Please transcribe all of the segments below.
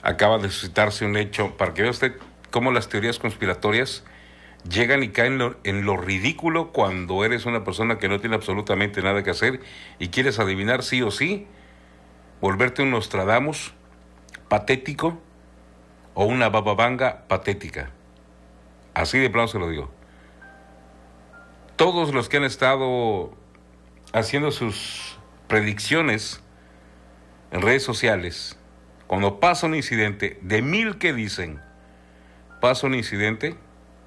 acaba de suscitarse un hecho, para que vea usted cómo las teorías conspiratorias llegan y caen en lo ridículo cuando eres una persona que no tiene absolutamente nada que hacer y quieres adivinar sí o sí, volverte un Nostradamus patético o una bababanga patética. Así de plano se lo digo. Todos los que han estado haciendo sus predicciones en redes sociales, cuando pasa un incidente, de 1000 que dicen, pasa un incidente,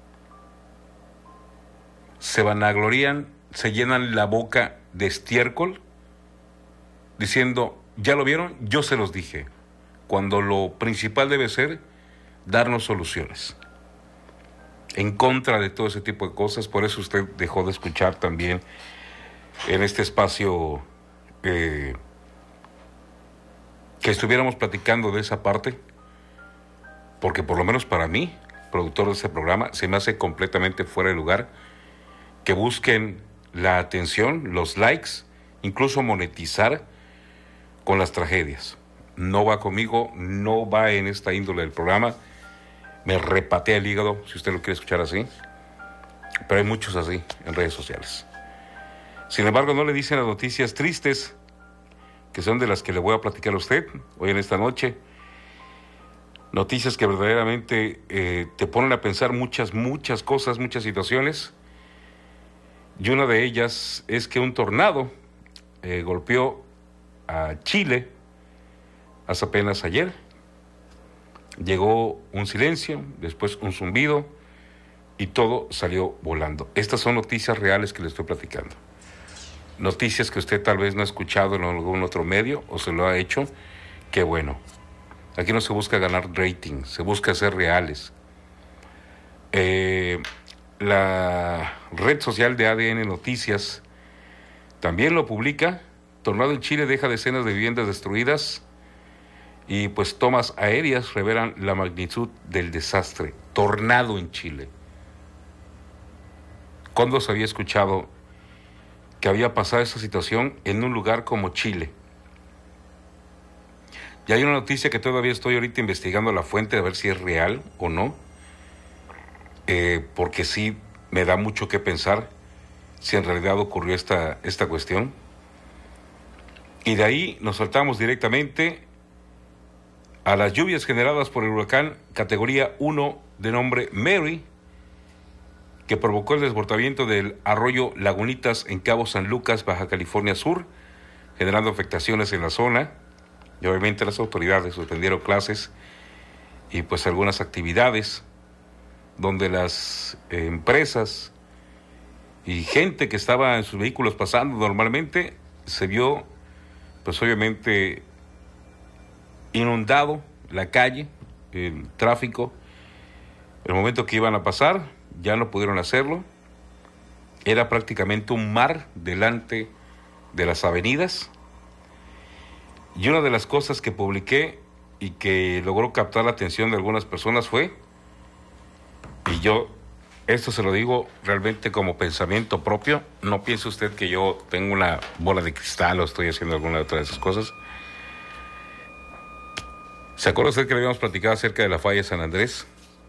se vanaglorían, se llenan la boca de estiércol, diciendo, ¿ya lo vieron? Yo se los dije. Cuando lo principal debe ser darnos soluciones. En contra de todo ese tipo de cosas, por eso usted dejó de escuchar también en este espacio que estuviéramos platicando de esa parte, porque por lo menos para mí, productor de este programa, se me hace completamente fuera de lugar que busquen la atención, los likes, incluso monetizar con las tragedias. No va conmigo, no va en esta índole del programa. Me repatea el hígado, si usted lo quiere escuchar así. Pero hay muchos así en redes sociales. Sin embargo, no le dicen las noticias tristes, que son de las que le voy a platicar a usted hoy en esta noche. Noticias que verdaderamente te ponen a pensar muchas cosas, muchas situaciones. Y una de ellas es que un tornado golpeó a Chile hace apenas ayer. Llegó un silencio, después un zumbido y todo salió volando. Estas son noticias reales que le estoy platicando. Noticias que usted tal vez no ha escuchado en algún otro medio o se lo ha hecho. Qué bueno. Aquí no se busca ganar rating, se busca ser reales. La red social de ADN Noticias también lo publica. Tornado en Chile deja decenas de viviendas destruidas y pues tomas aéreas revelan la magnitud del desastre. Tornado en Chile. ¿Cuándo se había escuchado que había pasado esa situación en un lugar como Chile? Y hay una noticia que todavía estoy ahorita investigando la fuente a ver si es real o no, porque sí me da mucho que pensar si en realidad ocurrió esta cuestión. Y de ahí nos saltamos directamente a las lluvias generadas por el huracán categoría 1 de nombre Mary, que provocó el desbordamiento del arroyo Lagunitas en Cabo San Lucas, Baja California Sur, generando afectaciones en la zona. Y obviamente las autoridades suspendieron clases y pues algunas actividades donde las empresas y gente que estaba en sus vehículos pasando normalmente se vio pues obviamente inundado la calle, el tráfico. El momento que iban a pasar ya no pudieron hacerlo. Era prácticamente un mar delante de las avenidas. Y una de las cosas que publiqué y que logró captar la atención de algunas personas fue, y yo esto se lo digo realmente como pensamiento propio, no piense usted que yo tengo una bola de cristal o estoy haciendo alguna otra de esas cosas. ¿Se acuerda usted que le habíamos platicado acerca de la falla de San Andrés?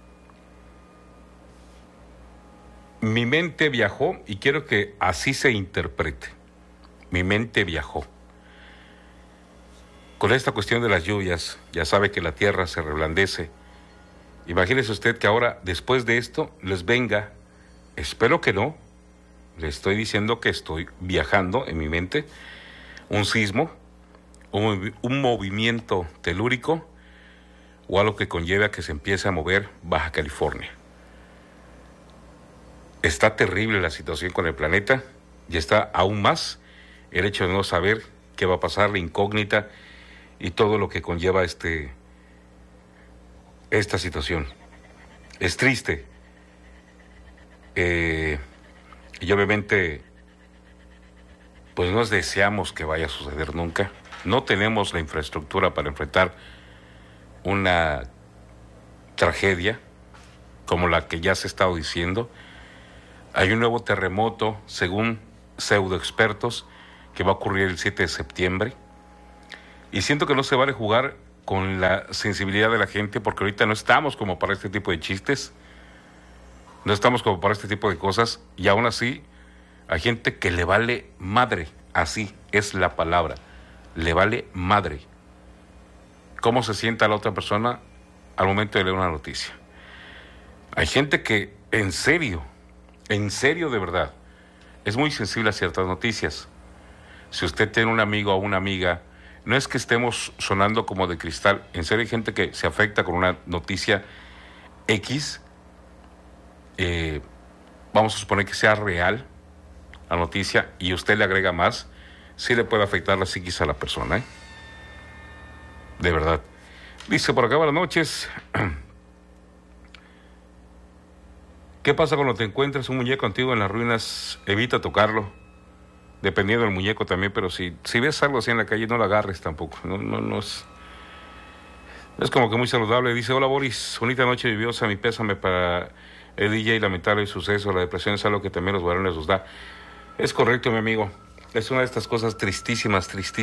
Mi mente viajó, y quiero que así se interprete. Mi mente viajó. Con esta cuestión de las lluvias, ya sabe que la tierra se reblandece. Imagínese usted que ahora, después de esto, les venga, espero que no, le estoy diciendo que estoy viajando en mi mente, un sismo, un movimiento telúrico o algo que conlleve a que se empiece a mover Baja California. Está terrible la situación con el planeta y está aún más el hecho de no saber qué va a pasar, la incógnita y todo lo que conlleva esta situación. Es triste. Y obviamente, pues no deseamos que vaya a suceder nunca. No tenemos la infraestructura para enfrentar una tragedia como la que ya se ha estado diciendo. Hay un nuevo terremoto, según pseudoexpertos, que va a ocurrir el 7 de septiembre. Y siento que no se vale jugar con la sensibilidad de la gente, porque ahorita no estamos como para este tipo de chistes, no estamos como para este tipo de cosas, y aún así hay gente que le vale madre, así es la palabra, le vale madre cómo se sienta la otra persona al momento de leer una noticia. Hay gente que en serio de verdad, es muy sensible a ciertas noticias. Si usted tiene un amigo o una amiga, no es que estemos sonando como de cristal, en serio hay gente que se afecta con una noticia X, vamos a suponer que sea real la noticia y usted le agrega más, sí le puede afectar la psiquis a la persona, ¿eh? De verdad. Dice por acá, buenas noches. ¿Qué pasa cuando te encuentras un muñeco antiguo en las ruinas? Evita tocarlo, dependiendo del muñeco también, pero si ves algo así en la calle, no lo agarres tampoco. No es como que muy saludable. Dice, hola Boris, bonita noche lluviosa, mi pésame para el DJ, lamentable suceso, la depresión es algo que también los varones nos da. Es correcto, mi amigo, es una de estas cosas tristísimas,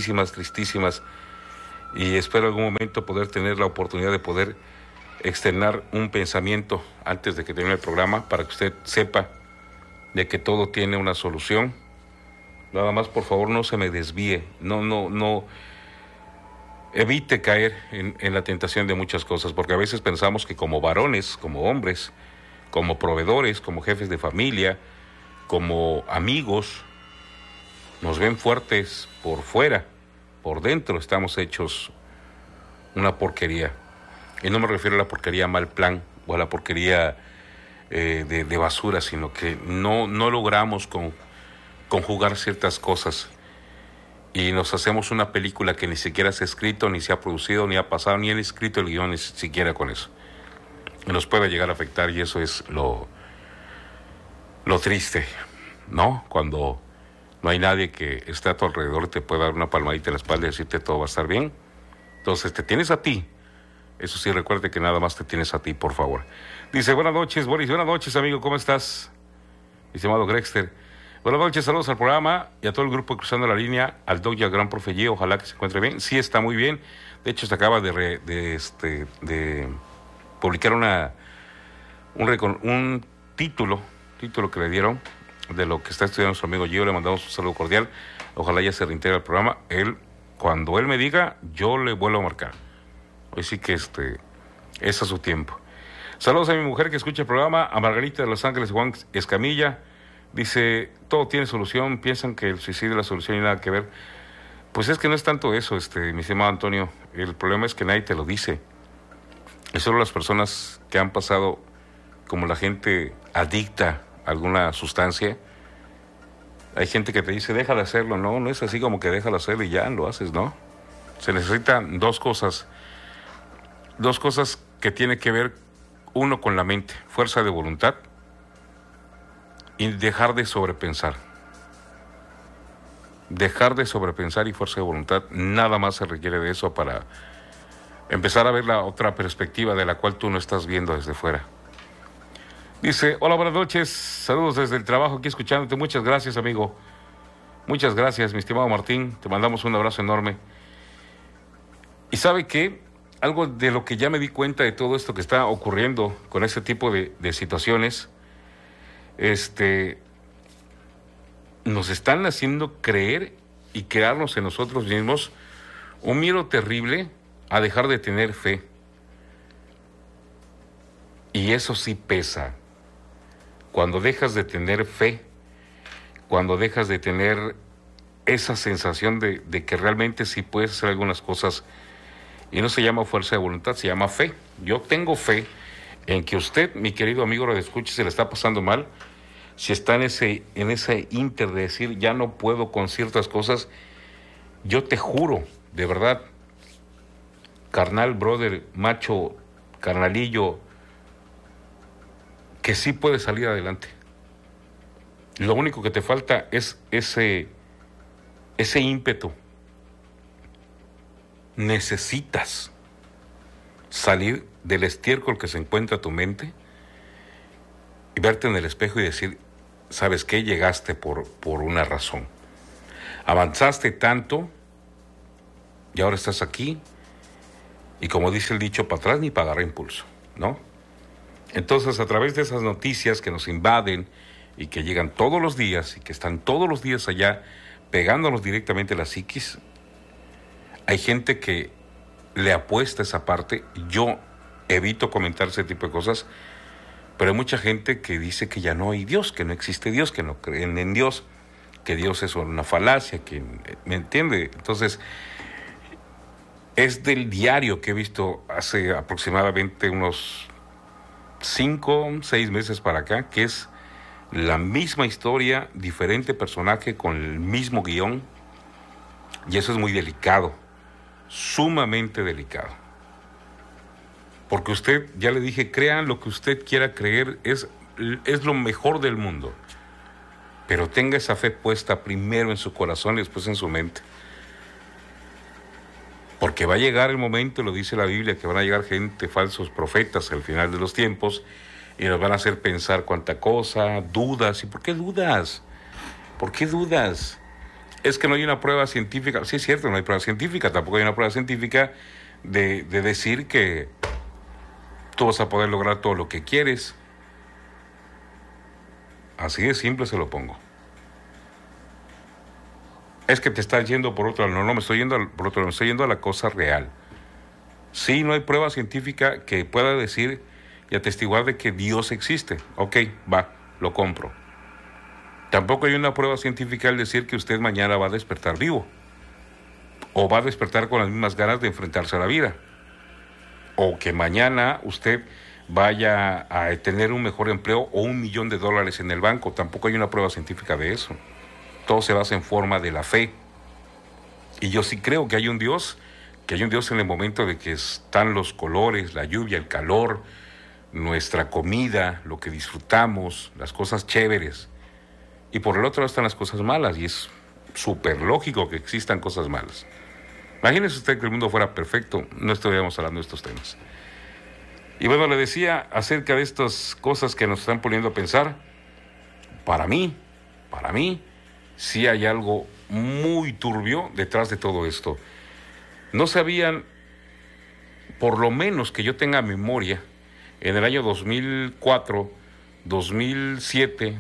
y espero algún momento poder tener la oportunidad de poder externar un pensamiento antes de que termine el programa para que usted sepa de que todo tiene una solución. Nada más, por favor, no se me desvíe, no evite caer en la tentación de muchas cosas, porque a veces pensamos que como varones, como hombres, como proveedores, como jefes de familia, como amigos, nos ven fuertes por fuera, por dentro estamos hechos una porquería. Y no me refiero a la porquería mal plan o a la porquería de basura, sino que no logramos conjugar ciertas cosas y nos hacemos una película que ni siquiera se ha escrito, ni se ha producido, ni ha pasado, ni han escrito el guión, ni siquiera con eso. Y nos puede llegar a afectar, y eso es lo triste, ¿no? Cuando no hay nadie que esté a tu alrededor y te pueda dar una palmadita en la espalda y decirte todo va a estar bien. Entonces te tienes a ti. Eso sí, recuerde que nada más te tienes a ti, por favor. Dice, buenas noches, Boris. Buenas noches, amigo. ¿Cómo estás? Mi estimado Grexter. Buenas noches, saludos al programa y a todo el grupo Cruzando la Línea, al Doc y al Gran Profe G. Ojalá que se encuentre bien. Sí, está muy bien. De hecho, se acaba de publicar un título que le dieron de lo que está estudiando nuestro amigo Gio. Le mandamos un saludo cordial. Ojalá ya se reintegre al programa. Cuando él me diga, yo le vuelvo a marcar. Así que es a su tiempo. Saludos a mi mujer que escucha el programa, a Margarita de Los Ángeles, Juan Escamilla. Dice, todo tiene solución, piensan que el suicidio es la solución y nada que ver. Pues es que no es tanto eso, mi estimado Antonio. El problema es que nadie te lo dice. Es solo las personas que han pasado como la gente adicta a alguna sustancia. Hay gente que te dice, deja de hacerlo. No es así como que deja de hacerlo y ya lo haces, ¿no? Se necesitan dos cosas que tienen que ver, uno con la mente, fuerza de voluntad, y dejar de sobrepensar. Dejar de sobrepensar y fuerza de voluntad, nada más se requiere de eso para empezar a ver la otra perspectiva de la cual tú no estás viendo desde fuera. Dice, hola, buenas noches, saludos desde el trabajo aquí escuchándote. Muchas gracias, amigo. Muchas gracias, mi estimado Martín, te mandamos un abrazo enorme. ¿Y sabe qué? Algo de lo que ya me di cuenta de todo esto que está ocurriendo con este tipo de situaciones, nos están haciendo creer y crearnos en nosotros mismos un miedo terrible a dejar de tener fe. Y eso sí pesa. Cuando dejas de tener fe, cuando dejas de tener esa sensación de que realmente sí puedes hacer algunas cosas. Y no se llama fuerza de voluntad, se llama fe. Yo tengo fe en que usted, mi querido amigo radioescucha, se le está pasando mal. Si está en ese inter de decir, ya no puedo con ciertas cosas, yo te juro, de verdad, carnal, brother, macho, carnalillo, que sí puedes salir adelante. Lo único que te falta es ese ímpetu. Necesitas salir del estiércol que se encuentra tu mente y verte en el espejo y decir, ¿sabes qué? Llegaste por una razón. Avanzaste tanto y ahora estás aquí Y como dice el dicho, para atrás ni para agarrar impulso, ¿no? Entonces, a través de esas noticias que nos invaden y que llegan todos los días y que están todos los días allá pegándonos directamente a la psiquis, hay gente que le apuesta a esa parte. Yo evito comentar ese tipo de cosas, pero hay mucha gente que dice que ya no hay Dios, que no existe Dios, que no creen en Dios, que Dios es una falacia, que ¿me entiende? Entonces, es del diario que he visto hace aproximadamente unos 5, 6 meses para acá, que es la misma historia, diferente personaje con el mismo guión, y eso es muy delicado, sumamente delicado. Porque usted, ya le dije, crean lo que usted quiera creer, es lo mejor del mundo. Pero tenga esa fe puesta primero en su corazón y después en su mente. Porque va a llegar el momento, lo dice la Biblia, que van a llegar gente, falsos profetas al final de los tiempos, y nos van a hacer pensar cuánta cosa, dudas. ¿Y por qué dudas? ¿Por qué dudas? Es que no hay una prueba científica. Sí, es cierto, no hay prueba científica. Tampoco hay una prueba científica de decir que tú vas a poder lograr todo lo que quieres. Así de simple se lo pongo. Es que te estás yendo por otro lado. No, me estoy yendo por otro lado, me estoy yendo a la cosa real. Sí, no hay prueba científica que pueda decir y atestiguar de que Dios existe. Ok, va, lo compro. Tampoco hay una prueba científica al decir que usted mañana va a despertar vivo. O va a despertar con las mismas ganas de enfrentarse a la vida. O que mañana usted vaya a tener un mejor empleo o $1,000,000 en el banco. Tampoco hay una prueba científica de eso. Todo se basa en forma de la fe. Y yo sí creo que hay un Dios en el momento de que están los colores, la lluvia, el calor, nuestra comida, lo que disfrutamos, las cosas chéveres. Y por el otro lado están las cosas malas, y es súper lógico que existan cosas malas. Imagínese usted que el mundo fuera perfecto, no estaríamos hablando de estos temas. Y bueno, le decía acerca de estas cosas que nos están poniendo a pensar. Para mí, sí hay algo muy turbio detrás de todo esto. No sabían, por lo menos que yo tenga memoria, en el año 2004, 2007,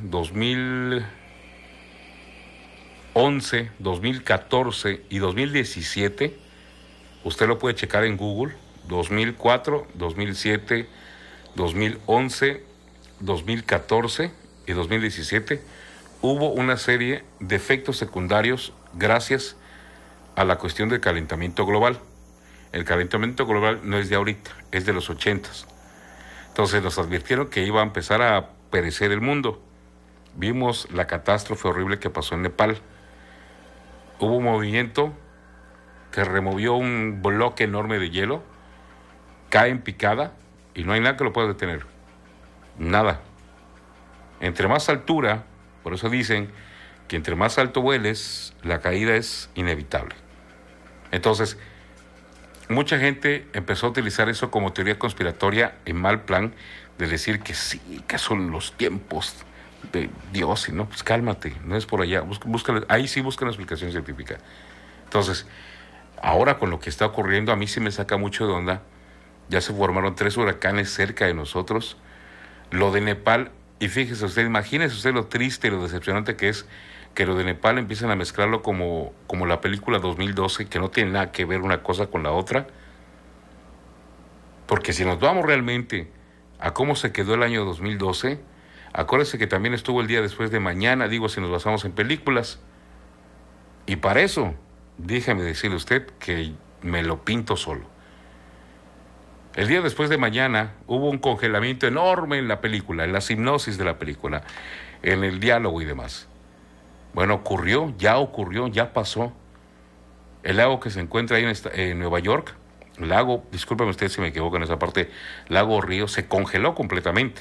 2011, 2014 y 2017, usted lo puede checar en Google, 2004, 2007, 2011, 2014 y 2017, hubo una serie de efectos secundarios gracias a la cuestión del calentamiento global. El calentamiento global no es de ahorita, es de los 80s. Entonces nos advirtieron que iba a empezar a perecer el mundo. Vimos la catástrofe horrible que pasó en Nepal. Hubo un movimiento que removió un bloque enorme de hielo, cae en picada y no hay nada que lo pueda detener. Nada. Entre más altura, por eso dicen que entre más alto vueles, la caída es inevitable. Entonces, mucha gente empezó a utilizar eso como teoría conspiratoria en mal plan, de decir que sí, que son los tiempos de Dios, y no, pues cálmate, no es por allá, ahí sí busca una explicación científica. Entonces, ahora con lo que está ocurriendo, a mí sí me saca mucho de onda. Ya se formaron 3 huracanes cerca de nosotros. Lo de Nepal, y fíjese usted, imagínese usted lo triste y lo decepcionante que es que lo de Nepal empiezan a mezclarlo como la película 2012, que no tiene nada que ver una cosa con la otra. Porque si nos vamos realmente a cómo se quedó el año 2012, acuérdese que también estuvo el día después de mañana, digo, si nos basamos en películas. Y para eso, déjame decirle a usted que me lo pinto solo. El día después de mañana hubo un congelamiento enorme en la película, en la hipnosis de la película, en el diálogo y demás. Bueno, ocurrió, ya pasó. El lago que se encuentra ahí en Nueva York, el lago, discúlpeme usted si me equivoco en esa parte, lago Río, se congeló completamente.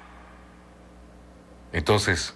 Entonces,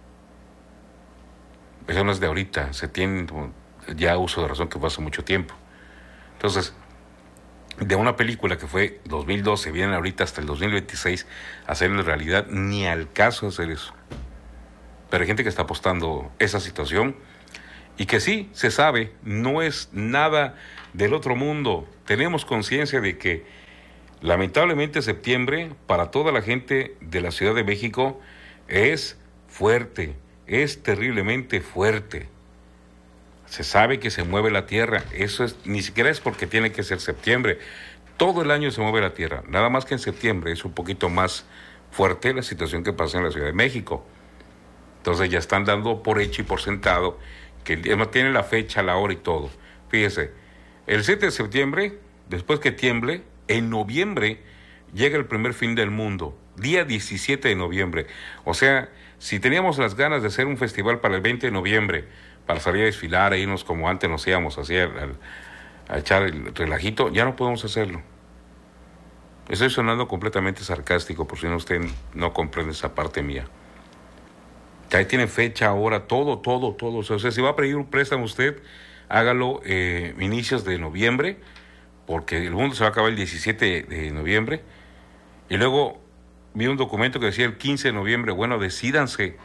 eso no es de ahorita, se tiene ya uso de razón que fue hace mucho tiempo. Entonces, de una película que fue 2012, vienen ahorita hasta el 2026 a hacerlo en realidad, ni al caso hacer eso. Pero hay gente que está apostando esa situación Y que sí, se sabe, no es nada del otro mundo. Tenemos conciencia de que lamentablemente septiembre para toda la gente de la Ciudad de México es fuerte, es terriblemente fuerte. Se sabe que se mueve la tierra, eso es, ni siquiera es porque tiene que ser septiembre. Todo el año se mueve la tierra, nada más que en septiembre es un poquito más fuerte la situación que pasa en la Ciudad de México. Entonces ya están dando por hecho y por sentado que tiene la fecha, la hora y todo. Fíjese, el 7 de septiembre, después que tiemble, en noviembre llega el primer fin del mundo, día 17 de noviembre. O sea, si teníamos las ganas de hacer un festival para el 20 de noviembre, para salir a desfilar e irnos como antes nos íbamos así a echar el relajito, ya no podemos hacerlo. Estoy sonando completamente sarcástico, por si no usted no comprende esa parte mía. Que ahí tiene fecha, hora, todo. O sea, si va a pedir un préstamo usted, hágalo inicios de noviembre, porque el mundo se va a acabar el 17 de noviembre. Y luego vi un documento que decía el 15 de noviembre. Bueno, decídanse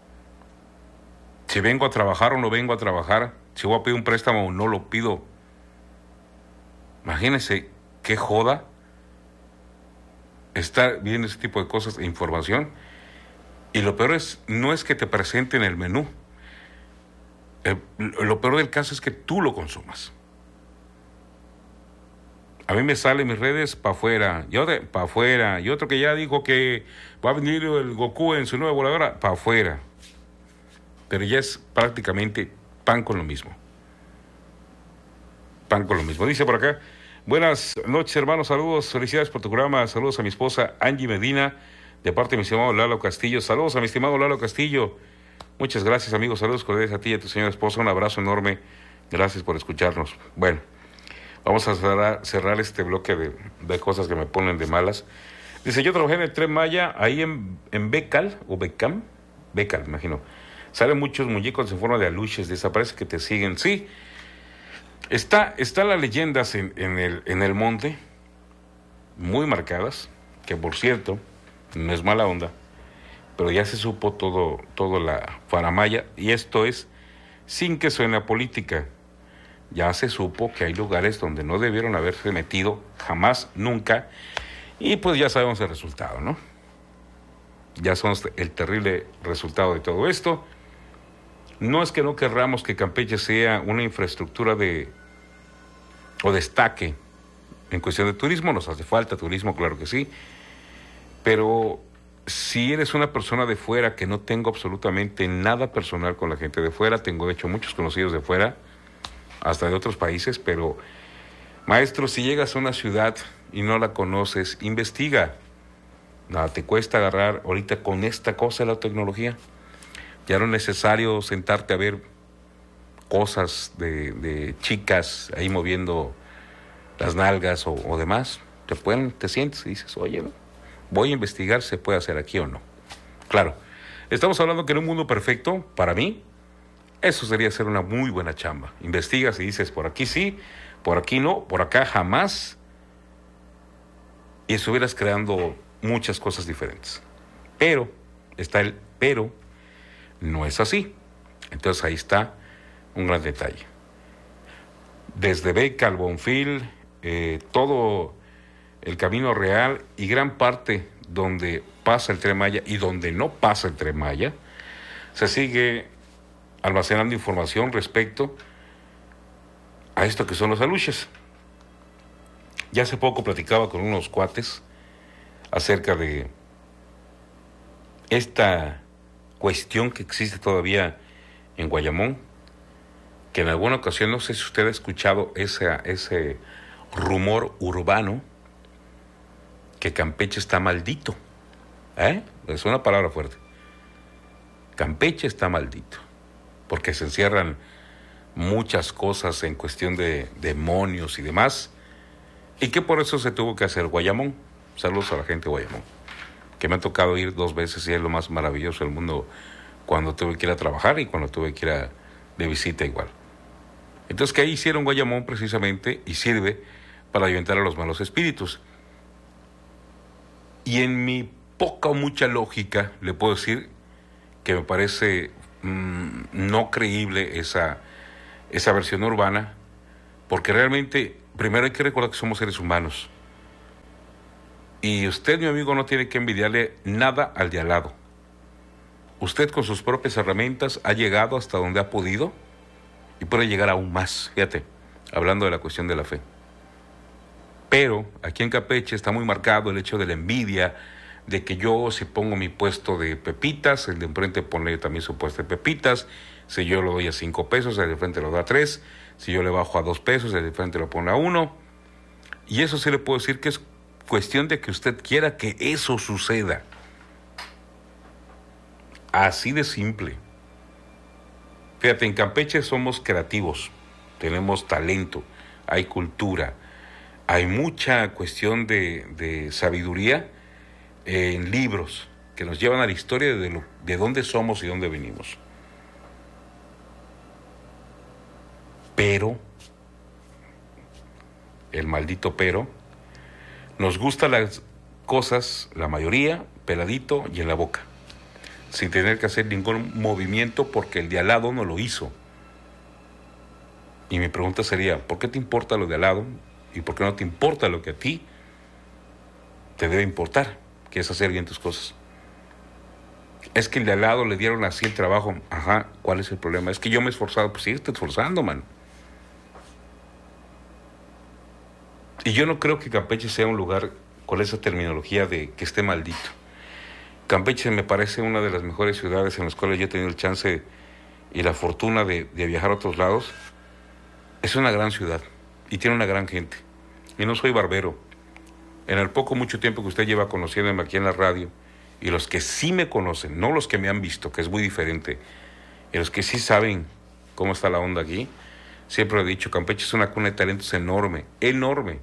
si vengo a trabajar o no vengo a trabajar, si voy a pedir un préstamo o no lo pido. Imagínense qué joda estar viendo ese tipo de cosas e información. Y lo peor no es que te presenten el menú. Lo peor del caso es que tú lo consumas. A mí me sale en mis redes para afuera, para afuera, y otro que ya dijo que va a venir el Goku en su nueva voladora, para afuera. Pero ya es prácticamente pan con lo mismo. Pan con lo mismo. Dice por acá, buenas noches hermanos, saludos, felicidades por tu programa, saludos a mi esposa Angie Medina, de parte de mi estimado Lalo Castillo. Saludos a mi estimado Lalo Castillo. Muchas gracias, amigos. Saludos cordiales a ti y a tu señora esposa. Un abrazo enorme. Gracias por escucharnos. Bueno, vamos a cerrar este bloque de cosas que me ponen de malas. Dice, yo trabajé en el Tren Maya, ahí en Becal, o Becam. Becal, imagino. Salen muchos muñecos en forma de aluches. Desaparece que te siguen. Sí, está las leyendas en el monte, muy marcadas, que por cierto, no es mala onda, pero ya se supo todo la faramaya, y esto es sin que suene a política. Ya se supo que hay lugares donde no debieron haberse metido jamás, nunca, y pues ya sabemos el resultado, ¿no? Ya sabemos el terrible resultado de todo esto. No es que no querramos que Campeche sea una infraestructura o destaque en cuestión de turismo, nos hace falta turismo, claro que sí, pero si eres una persona de fuera, que no tengo absolutamente nada personal con la gente de fuera, tengo de hecho muchos conocidos de fuera, hasta de otros países, pero maestro, si llegas a una ciudad y no la conoces, investiga. Nada te cuesta agarrar ahorita con esta cosa de la tecnología. Ya no es necesario sentarte a ver cosas de chicas ahí moviendo las nalgas o demás. Te sientes y dices, oye, ¿no? Voy a investigar si se puede hacer aquí o no. Claro, estamos hablando que en un mundo perfecto, para mí, eso sería hacer una muy buena chamba. Investigas y dices, por aquí sí, por aquí no, por acá jamás. Y estuvieras creando muchas cosas diferentes. Pero, no es así. Entonces ahí está un gran detalle. Desde Beca al Bonfil, todo el Camino Real y gran parte donde pasa el Tren Maya y donde no pasa el Tren Maya, se sigue almacenando información respecto a esto que son los aluches. Ya hace poco platicaba con unos cuates acerca de esta cuestión que existe todavía en Guayamón, que en alguna ocasión, no sé si usted ha escuchado ese rumor urbano, que Campeche está maldito. Es una palabra fuerte. Campeche está maldito, porque se encierran muchas cosas en cuestión de demonios y demás, y que por eso se tuvo que hacer Guayamón. Saludos a la gente de Guayamón, que me ha tocado ir 2 veces y es lo más maravilloso del mundo, cuando tuve que ir a trabajar y cuando tuve que ir de visita igual. Entonces, que ahí hicieron Guayamón precisamente, y sirve para ahuyentar a los malos espíritus. Y en mi poca o mucha lógica le puedo decir que me parece no creíble esa esa versión urbana, porque realmente, primero hay que recordar que somos seres humanos. Y usted, mi amigo, no tiene que envidiarle nada al de al lado. Usted con sus propias herramientas ha llegado hasta donde ha podido y puede llegar aún más. Fíjate, hablando de la cuestión de la fe. Pero aquí en Campeche está muy marcado el hecho de la envidia, de que yo si pongo mi puesto de pepitas, el de enfrente pone también su puesto de pepitas, si yo lo doy a 5 pesos, el de enfrente lo da a 3, si yo le bajo a 2 pesos, el de enfrente lo pone a 1. Y eso sí le puedo decir que es cuestión de que usted quiera que eso suceda. Así de simple. Fíjate, en Campeche somos creativos, tenemos talento, hay cultura, hay mucha cuestión de sabiduría en libros que nos llevan a la historia de dónde somos y dónde venimos. Pero, el maldito pero, nos gustan las cosas, la mayoría, peladito y en la boca, sin tener que hacer ningún movimiento porque el de al lado no lo hizo. Y mi pregunta sería, ¿por qué te importa lo de al lado? ¿Y por qué no te importa lo que a ti te debe importar? Que es hacer bien tus cosas. Es que el de al lado le dieron así el trabajo. Ajá, ¿cuál es el problema? Es que yo me he esforzado. Pues síguete esforzando, man. Y yo no creo que Campeche sea un lugar con esa terminología de que esté maldito. Campeche me parece una de las mejores ciudades en las cuales yo he tenido el chance y la fortuna de viajar a otros lados. Es una gran ciudad y tiene una gran gente. Y no soy barbero. En el poco mucho tiempo que usted lleva conociéndome aquí en la radio, y los que sí me conocen, no los que me han visto, que es muy diferente, y los que sí saben cómo está la onda aquí, siempre lo he dicho, Campeche es una cuna de talentos enorme, enorme.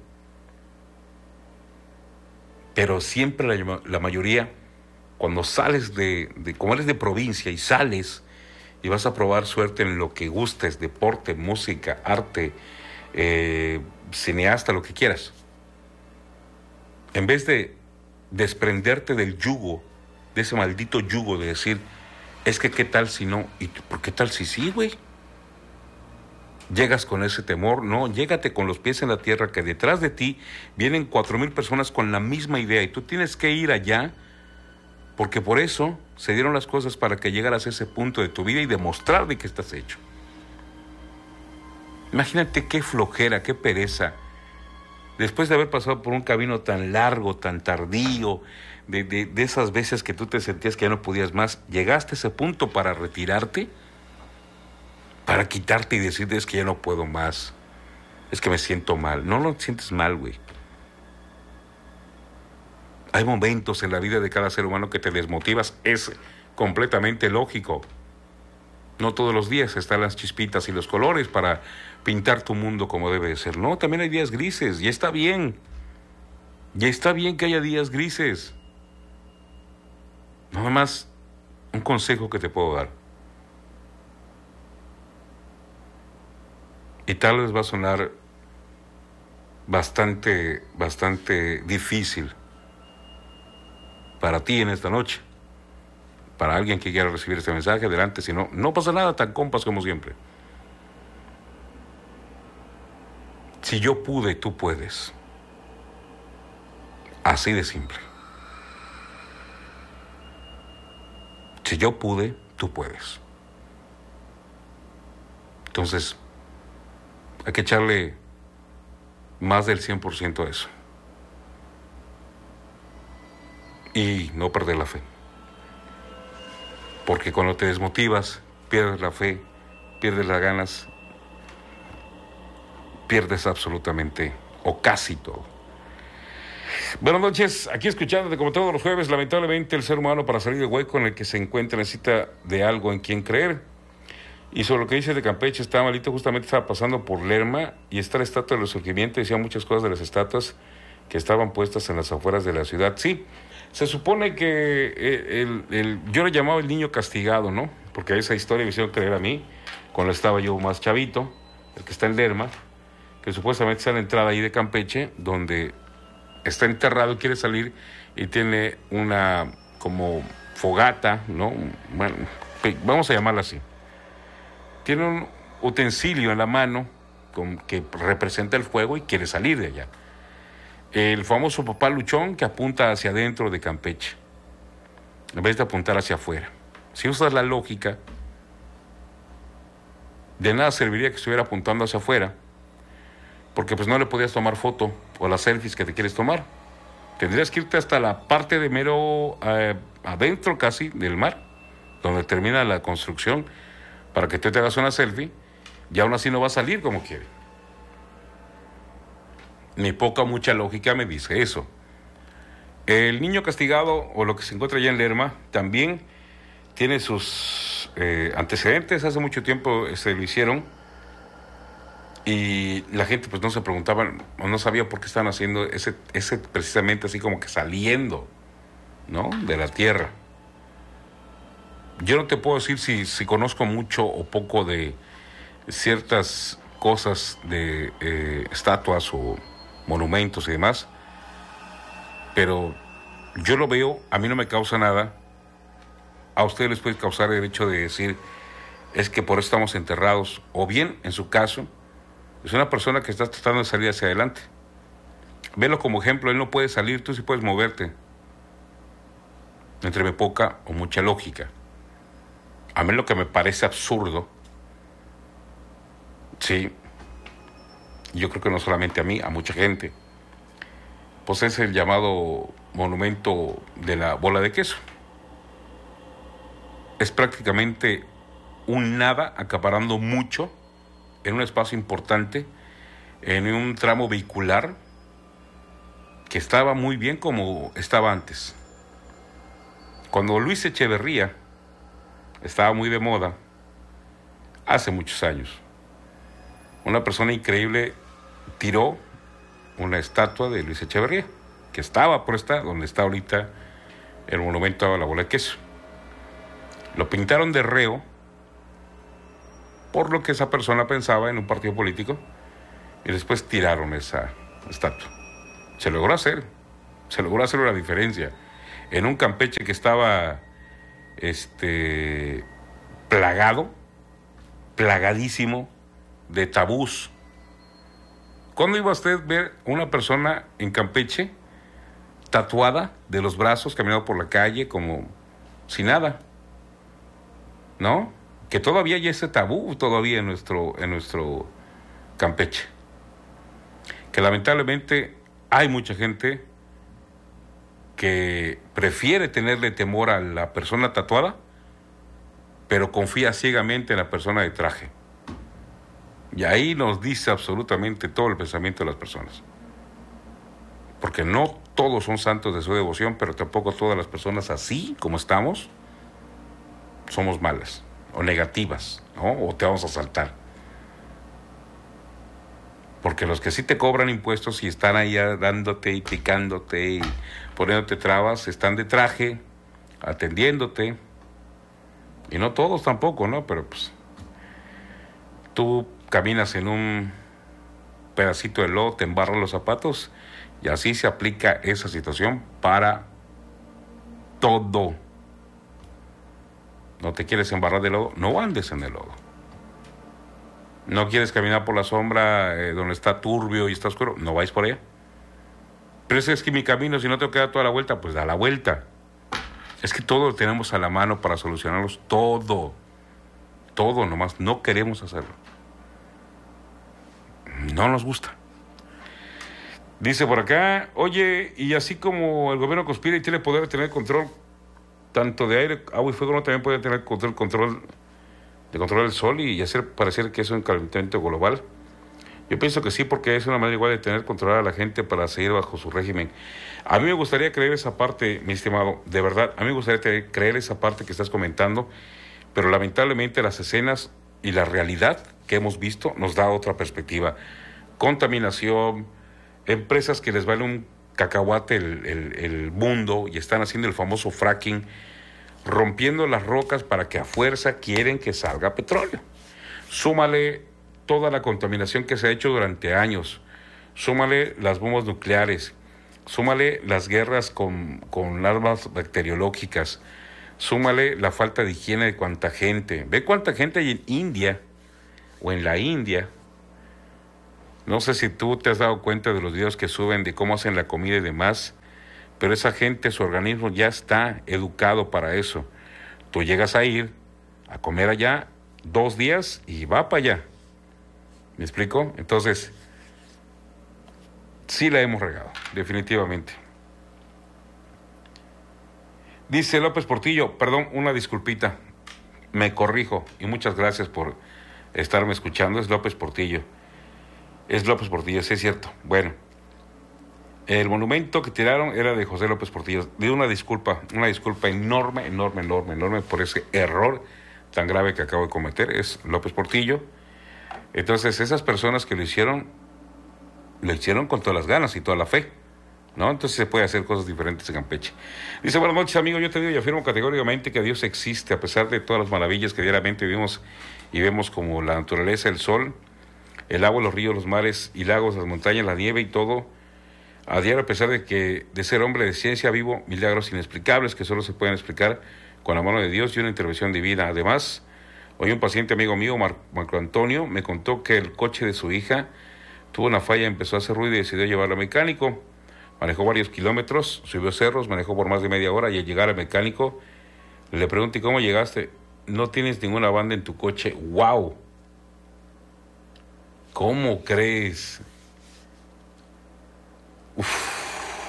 Pero siempre la mayoría, cuando sales como eres de provincia y sales y vas a probar suerte en lo que gustes, deporte, música, arte, cineasta, lo que quieras, en vez de desprenderte del yugo, de ese maldito yugo de decir, es que qué tal si no, y por qué tal si sí, güey. Llegas con ese temor, no, llégate con los pies en la tierra, que detrás de ti vienen 4,000 personas con la misma idea y tú tienes que ir allá, porque por eso se dieron las cosas para que llegaras a ese punto de tu vida y demostrar de qué estás hecho. Imagínate qué flojera, qué pereza. Después de haber pasado por un camino tan largo, tan tardío, de esas veces que tú te sentías que ya no podías más, llegaste a ese punto para retirarte, para quitarte y decirte es que ya no puedo más, es que me siento mal. No lo sientes mal, güey. Hay momentos en la vida de cada ser humano que te desmotivas, es completamente lógico. No todos los días están las chispitas y los colores para pintar tu mundo como debe de ser. No, también hay días grises y está bien. Y está bien que haya días grises. Nada más un consejo que te puedo dar. Y tal vez va a sonar bastante difícil para ti en esta noche. Para alguien que quiera recibir este mensaje, adelante. Si no, no pasa nada, tan compas como siempre. Si yo pude, tú puedes. Así de simple. Si yo pude, tú puedes. Entonces, hay que echarle más del 100% a eso. Y no perder la fe. Porque cuando te desmotivas, pierdes la fe, pierdes las ganas, pierdes absolutamente o casi todo. Buenas noches, aquí escuchándote como todos los jueves. Lamentablemente el ser humano, para salir del hueco en el que se encuentra, necesita de algo en quien creer. Y sobre lo que dice de Campeche, está malito, justamente estaba pasando por Lerma y está la estatua del Resurgimiento, decía muchas cosas de las estatuas que estaban puestas en las afueras de la ciudad. Sí, se supone que yo le llamaba el niño castigado, ¿no? Porque esa historia me hicieron creer a mí, cuando estaba yo más chavito, el que está en Lerma, que supuestamente está en la entrada ahí de Campeche, donde está enterrado y quiere salir y tiene una como fogata, ¿no? Bueno, vamos a llamarla así. Tiene utensilio en la mano que representa el fuego y quiere salir de allá. El famoso papá luchón que apunta hacia adentro de Campeche, en vez de apuntar hacia afuera. Si usas la lógica, de nada serviría que estuviera apuntando hacia afuera, porque pues no le podías tomar foto o las selfies que te quieres tomar. Tendrías que irte hasta la parte de mero adentro casi del mar, donde termina la construcción, para que tú te hagas una selfie, y aún así no va a salir como quiere. Mi poca mucha lógica me dice eso. El niño castigado, o lo que se encuentra allá en Lerma, también tiene sus antecedentes. Hace mucho tiempo se lo hicieron y la gente pues no se preguntaba o no sabía por qué estaban haciendo ese precisamente así como que saliendo, ¿no?, de la tierra. Yo no te puedo decir si conozco mucho o poco de ciertas cosas de estatuas o monumentos y demás, pero yo lo veo, a mí no me causa nada. A ustedes les puede causar el hecho de decir, es que por eso estamos enterrados, o bien, en su caso, es una persona que está tratando de salir hacia adelante. Velo como ejemplo, él no puede salir, tú sí puedes moverte. Entre poca o mucha lógica. A mí lo que me parece absurdo, sí, yo creo que no solamente a mí, a mucha gente, pues es el llamado monumento de la bola de queso. Es prácticamente un nada acaparando mucho en un espacio importante, en un tramo vehicular que estaba muy bien como estaba antes. Cuando Luis Echeverría estaba muy de moda, hace muchos años, una persona increíble tiró una estatua de Luis Echeverría, que estaba puesta donde está ahorita el monumento a la bola de queso. Lo pintaron de reo por lo que esa persona pensaba en un partido político y después tiraron esa estatua. Se logró hacer una diferencia. En un Campeche que estaba plagadísimo de tabús. ¿Cuándo iba usted a ver una persona en Campeche tatuada de los brazos, caminando por la calle como si nada? ¿No? Que todavía hay ese tabú todavía en nuestro Campeche. Que lamentablemente hay mucha gente que prefiere tenerle temor a la persona tatuada, pero confía ciegamente en la persona de traje. Y ahí nos dice absolutamente todo el pensamiento de las personas. Porque no todos son santos de su devoción, pero tampoco todas las personas así como estamos somos malas o negativas, ¿no? O te vamos a asaltar. Porque los que sí te cobran impuestos y están ahí dándote y picándote y poniéndote trabas, están de traje, atendiéndote. Y no todos tampoco, ¿no? Pero pues tú caminas en un pedacito de lodo, te embarras los zapatos y así se aplica esa situación para todo. No te quieres embarrar de lodo, no andes en el lodo. No quieres caminar por la sombra donde está turbio y está oscuro, no vais por allá. Pero es que mi camino, si no tengo que dar toda la vuelta, pues da la vuelta. Es que todo lo tenemos a la mano para solucionarlos, todo, nomás no queremos hacerlo. No nos gusta. Dice por acá, oye, y así como el gobierno conspira y tiene poder de tener control tanto de aire, agua y fuego, no también puede tener control del sol y hacer parecer que es un calentamiento global. Yo pienso que sí, porque es una manera igual de tener controlada a la gente para seguir bajo su régimen. A mí me gustaría creer esa parte, mi estimado, de verdad, a mí me gustaría creer esa parte que estás comentando, pero lamentablemente las escenas y la realidad que hemos visto nos da otra perspectiva. Contaminación, empresas que les vale un cacahuate el mundo y están haciendo el famoso fracking, rompiendo las rocas para que a fuerza quieren que salga petróleo. Súmale toda la contaminación que se ha hecho durante años, súmale las bombas nucleares, súmale las guerras con armas bacteriológicas, súmale la falta de higiene de cuánta gente. Ve cuánta gente hay en India o en la India. No sé si tú te has dado cuenta de los videos que suben de cómo hacen la comida y demás, pero esa gente, su organismo ya está educado para eso. Tú llegas a ir a comer allá 2 días y va para allá. ¿Me explico? Entonces, sí la hemos regado, definitivamente. Dice López Portillo, perdón, una disculpita, me corrijo y muchas gracias por estarme escuchando, es López Portillo. Es López Portillo, sí es cierto. Bueno, el monumento que tiraron era de José López Portillo. Pido una disculpa enorme, enorme, enorme, enorme por ese error tan grave que acabo de cometer. Es López Portillo. Entonces, esas personas que lo hicieron con todas las ganas y toda la fe, ¿no? Entonces se puede hacer cosas diferentes en Campeche. Dice, buenas noches, amigo, yo te digo y afirmo categóricamente que Dios existe, a pesar de todas las maravillas que diariamente vivimos y vemos, como la naturaleza, el sol, el agua, los ríos, los mares y lagos, las montañas, la nieve y todo. A diario, a pesar de ser hombre de ciencia, vivo milagros inexplicables que solo se pueden explicar con la mano de Dios y una intervención divina. Además, hoy un paciente amigo mío, Marco Antonio, me contó que el coche de su hija tuvo una falla, empezó a hacer ruido y decidió llevarlo al mecánico. Manejó varios kilómetros, subió cerros, manejó por más de media hora y al llegar al mecánico le pregunté, ¿cómo llegaste? No tienes ninguna banda en tu coche. ¡Wow! ¿Cómo crees? Uf.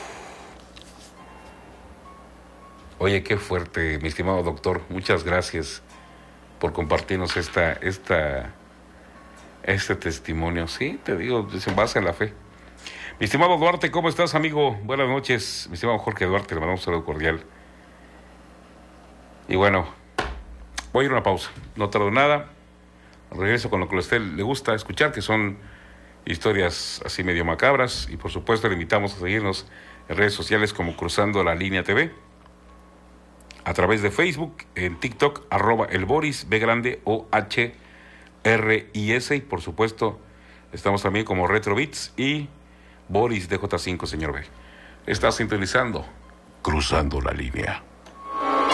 Oye, qué fuerte, mi estimado doctor. Muchas gracias por compartirnos este testimonio. Sí, te digo, se basa en la fe. Mi estimado Duarte, ¿cómo estás, amigo? Buenas noches. Mi estimado Jorge Duarte, le mandamos un saludo cordial. Y bueno, voy a ir a una pausa. No tardo nada. Regreso con lo que a usted le gusta escuchar, que son historias así medio macabras. Y por supuesto le invitamos a seguirnos en redes sociales como Cruzando la Línea TV, a través de Facebook, en TikTok, @elboris, B grande OHRIS, y por supuesto estamos también como Retro Beats y Boris DJ5, señor B. Está sintonizando Cruzando la Línea.